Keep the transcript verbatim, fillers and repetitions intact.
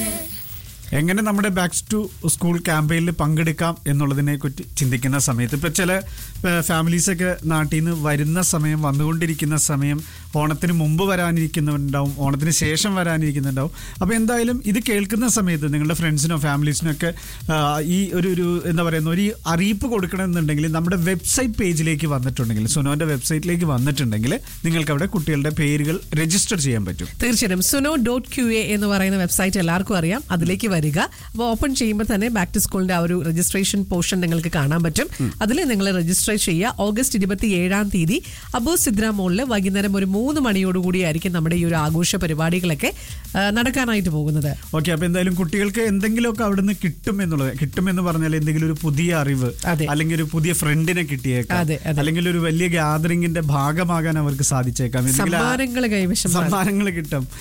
എങ്ങനെ നമ്മുടെ back to school ക്യാമ്പയിനിൽ പങ്കെടുക്കാം എന്നുള്ളതിനെ കുറിച്ച് ചിന്തിക്കുന്ന സമയത്ത് ഇപ്പോൾ ചില ഫാമിലീസൊക്കെ നാട്ടിൽ നിന്ന് വരുന്ന സമയം, വന്നുകൊണ്ടിരിക്കുന്ന സമയം, ഓണത്തിന് മുമ്പ് വരാനിരിക്കുന്നവരുണ്ടാവും, ഓണത്തിന് ശേഷം വരാനിരിക്കുന്നുണ്ടാവും. അപ്പോൾ എന്തായാലും ഇത് കേൾക്കുന്ന സമയത്ത് നിങ്ങളുടെ ഫ്രണ്ട്സിനോ ഫാമിലീസിനോ ഒക്കെ ഈ ഒരു ഒരു എന്താ പറയുന്ന ഒരു അറിയിപ്പ് കൊടുക്കണമെന്നുണ്ടെങ്കിൽ നമ്മുടെ വെബ്സൈറ്റ് പേജിലേക്ക് വന്നിട്ടുണ്ടെങ്കിൽ, സുനോന്റെ വെബ്സൈറ്റിലേക്ക് വന്നിട്ടുണ്ടെങ്കിൽ നിങ്ങൾക്ക് അവിടെ കുട്ടികളുടെ പേരുകൾ രജിസ്റ്റർ ചെയ്യാൻ പറ്റും. തീർച്ചയായും സുനോ ഡോട്ട് ക്യു എ എന്ന് പറയുന്ന വെബ്സൈറ്റ് എല്ലാവർക്കും അറിയാം. അതിലേക്ക് വരിക. അപ്പോൾ ഓപ്പൺ ചെയ്യുമ്പോൾ തന്നെ ബാക്ക് ടു സ്കൂളിന്റെ ആ ഒരു രജിസ്ട്രേഷൻ പോർഷൻ നിങ്ങൾക്ക് കാണാൻ പറ്റും. അതിൽ നിങ്ങൾ രജിസ്റ്റർ ചെയ്യുക. ഓഗസ്റ്റ് ഇരുപത്തി ഏഴാം തീയതി അബു സിദ്ര മോളിൽ വൈകുന്നേരം ഒരു മൂന്ന് മണിയോടുകൂടിയായിരിക്കും നമ്മുടെ ഈ ഒരു ആഘോഷ പരിപാടികളൊക്കെ നടക്കാനായിട്ട് പോകുന്നത്. ഓക്കെ, അപ്പൊ എന്തായാലും കുട്ടികൾക്ക് എന്തെങ്കിലുമൊക്കെ അവിടെ നിന്ന് കിട്ടും എന്നുള്ളത്, കിട്ടുമെന്ന് പറഞ്ഞാൽ എന്തെങ്കിലും ഒരു പുതിയ അറിവ്, അല്ലെങ്കിൽ ഒരു പുതിയ ഫ്രണ്ടിനെ കിട്ടിയേക്കാം, അല്ലെങ്കിൽ ഒരു വലിയ ഗ്യാതറിംഗിന്റെ ഭാഗമാകാൻ അവർക്ക് സാധിച്ചേക്കാം, സമ്മാനങ്ങൾ കൈവശം സമ്മാനങ്ങൾ കിട്ടും.